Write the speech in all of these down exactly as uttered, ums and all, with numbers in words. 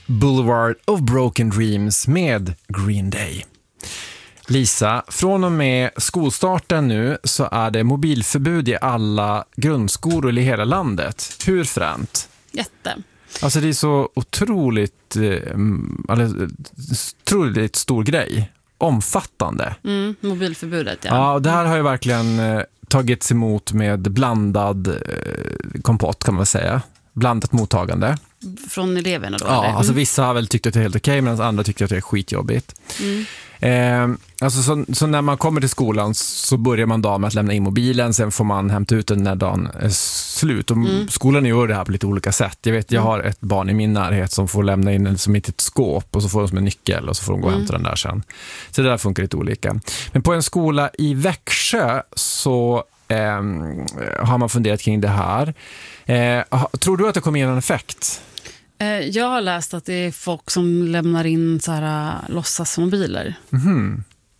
Boulevard of Broken Dreams med Green Day. Lisa, från och med skolstarten nu så är det mobilförbud i alla grundskolor i hela landet. Hur fränt? Jätte. Alltså det är så otroligt, alltså, otroligt stor grej. Omfattande. Mm, mobilförbudet, ja. Ja, och det här har ju verkligen eh, tagits emot med blandad eh, kompott kan man säga. Blandat mottagande. Från eleverna då? Ja, eller? alltså vissa har väl tyckt att det är helt okej medan andra tycker att det är skitjobbigt. Mm. Eh, alltså så, så när man kommer till skolan så börjar man dagen med att lämna in mobilen, sen får man hämta ut den när dagen är slut. Och mm. skolan gör det här på lite olika sätt. Jag vet, jag har ett barn i min närhet som får lämna in den som ett skåp och så får de som en nyckel och så får de gå och hämta mm. den där sen. Så det där funkar lite olika. Men på en skola i Växjö så eh, har man funderat kring det här. Eh, tror du att det kommer ge någon effekt? Jag har läst att det är folk som lämnar in så här låtsasmobiler. Mm.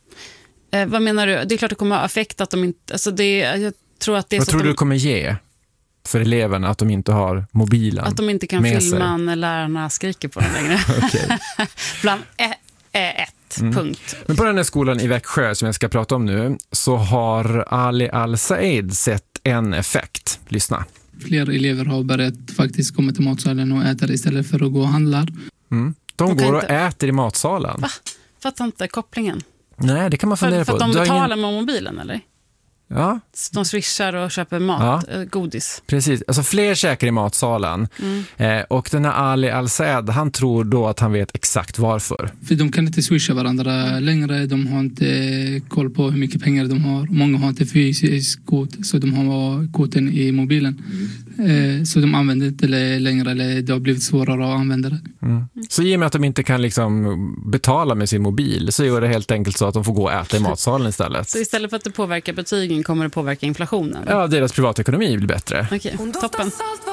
Eh, vad menar du? Det är klart det kommer ha effekt att de inte... Alltså det, jag tror att det är vad så tror att du de, det kommer ge för eleverna att de inte har mobilen? Att de inte kan filma sig. När lärarna skriker på dem längre. Okej. Bland ä- ä- ett mm. punkt. Men på den här skolan i Växjö som jag ska prata om nu så har Ali Al-Said sett en effekt. Lyssna. Fler elever har börjat faktiskt komma till matsalen och äta istället för att gå och handla. Mm. De, de går och inte... äter i matsalen. Va? Fattar inte kopplingen. Nej, det kan man fundera för, på. För att de betalar ingen... med mobilen, eller? Ja. De swishar och köper mat, ja. godis. Precis, alltså fler käkar i matsalen. Mm. Eh, och den här Ali Al-Said, han tror då att han vet exakt varför. För de kan inte swisha varandra längre, de har inte koll på hur mycket pengar de har. Många har inte fysisk kod, så de har koden i mobilen. Mm. Eh, så de använder inte längre, eller det har blivit svårare att använda det. Mm. Så i och med att de inte kan liksom betala med sin mobil så gör det helt enkelt så att de får gå och äta i matsalen istället. Så istället för att det påverkar betygen kommer det påverka inflationen? Ja, deras privatekonomi blir bättre. Okej, toppen.